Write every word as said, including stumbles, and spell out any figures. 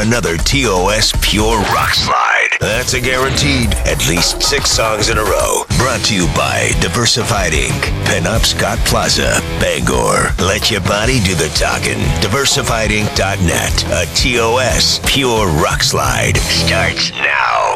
another T O S Pure Rock Slide. That's a guaranteed at least six songs in a row. Brought to you by Diversified Incorporated. Pinup Scott Plaza, Bangor. Let your body do the talking. diversified inc dot net. A T O S Pure Rock Slide starts now.